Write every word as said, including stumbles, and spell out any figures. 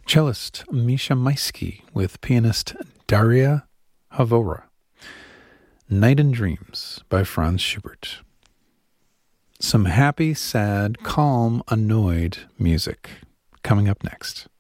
Cellist Misha Maisky with pianist Daria Havora. Night and Dreams by Franz Schubert. Some happy, sad, calm, annoyed music coming up next.